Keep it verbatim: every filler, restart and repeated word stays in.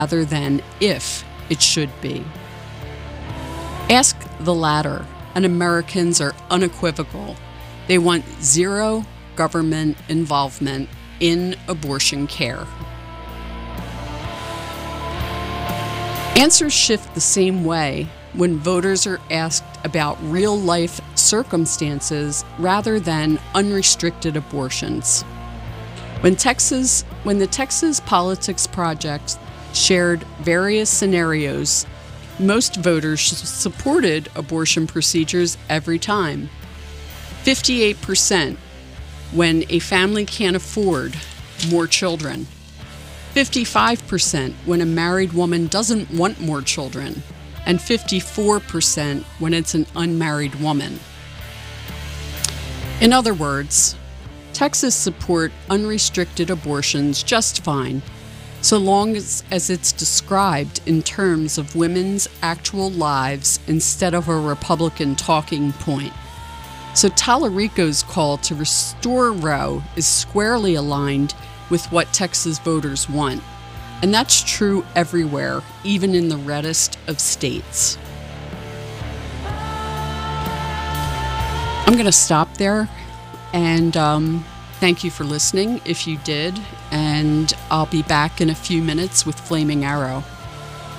rather than if it should be. Ask the latter, and Americans are unequivocal. They want zero government involvement in abortion care. Answers shift the same way when voters are asked about real-life circumstances rather than unrestricted abortions. When Texas, when the Texas Politics Project shared various scenarios, most voters supported abortion procedures every time. fifty-eight percent when a family can't afford more children. fifty-five percent when a married woman doesn't want more children. And fifty-four percent when it's an unmarried woman. In other words, Texas support unrestricted abortions just fine, so long as, as it's described in terms of women's actual lives instead of a Republican talking point. So Tallarico's call to restore Roe is squarely aligned with what Texas voters want. And that's true everywhere, even in the reddest of states. I'm going to stop there, and um, thank you for listening if you did, and I'll be back in a few minutes with Flaming Arrow.